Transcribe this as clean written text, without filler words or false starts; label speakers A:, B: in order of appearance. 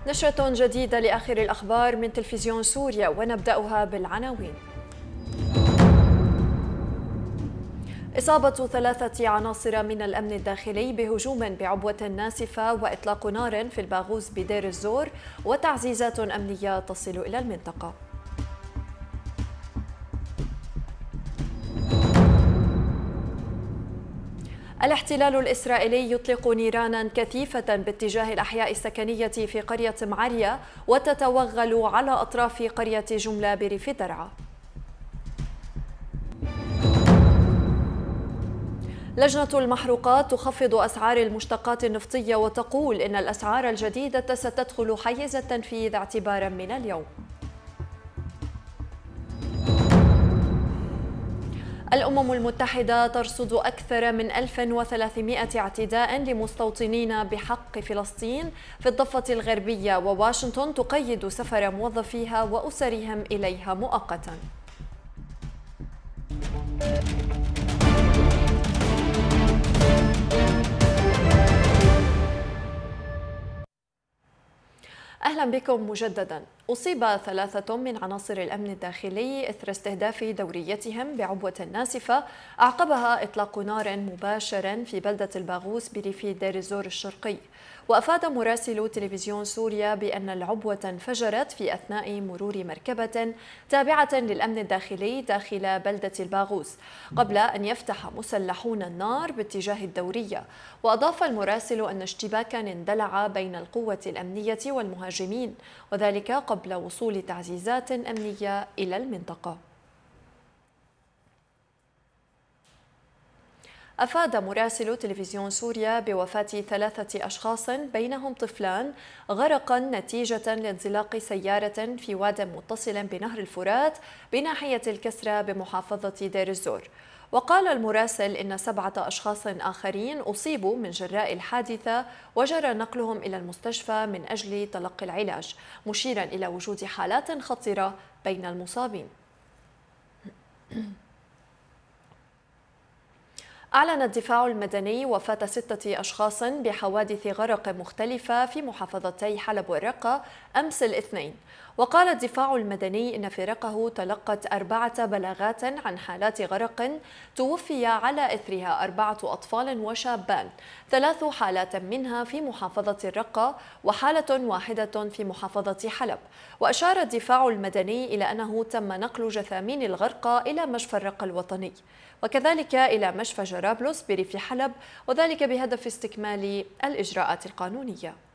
A: نشرة جديدة لآخر الأخبار من تلفزيون سوريا، ونبدأها بالعناوين. إصابة 3 عناصر من الأمن الداخلي بهجوم بعبوة ناسفة وإطلاق نار في الباغوز بدير الزور، وتعزيزات أمنية تصل إلى المنطقة. الاحتلال الإسرائيلي يطلق نيرانا كثيفة باتجاه الأحياء السكنية في قرية معرية، وتتوغل على أطراف قرية جملة بريف درعا. لجنة المحروقات تخفض أسعار المشتقات النفطية، وتقول إن الأسعار الجديدة ستدخل حيز التنفيذ اعتبارا من اليوم. الأمم المتحدة ترصد أكثر من 1300 اعتداء لمستوطنين بحق فلسطين في الضفة الغربية، وواشنطن تقيد سفر موظفيها وأسرهم إليها مؤقتا. أهلا بكم مجددا. أصيب 3 من عناصر الأمن الداخلي إثر استهداف دوريتهم بعبوة ناسفة أعقبها إطلاق نار مباشر في بلدة الباغوس بريف دير الزور الشرقي. وأفاد مراسل تلفزيون سوريا بأن العبوة انفجرت في أثناء مرور مركبة تابعة للأمن الداخلي داخل بلدة الباغوس، قبل أن يفتح مسلحون النار باتجاه الدورية. وأضاف المراسل أن اشتباكا اندلع بين القوة الأمنية والمهاجمين، وذلك قبل وصول تعزيزات أمنية إلى المنطقة. أفاد مراسل تلفزيون سوريا بوفاة 3 أشخاص بينهم طفلان غرقا نتيجة لانزلاق سيارة في واد متصل بنهر الفرات بناحية الكسرى بمحافظة دير الزور. وقال المراسل إن 7 أشخاص آخرين أصيبوا من جراء الحادثة، وجرى نقلهم إلى المستشفى من أجل تلقي العلاج، مشيرا إلى وجود حالات خطرة بين المصابين. أعلن الدفاع المدني وفاة 6 أشخاص بحوادث غرق مختلفة في محافظتي حلب والرقة أمس الاثنين. وقال الدفاع المدني إن فرقه تلقت 4 بلاغات عن حالات غرق توفي على إثرها 4 أطفال وشابان، 3 حالات منها في محافظة الرقة وحالة واحدة في محافظة حلب. وأشار الدفاع المدني إلى أنه تم نقل جثامين الغرقى إلى مشفى الرقة الوطني، وكذلك إلى مشفى جرابلس بريف حلب، وذلك بهدف استكمال الإجراءات القانونية.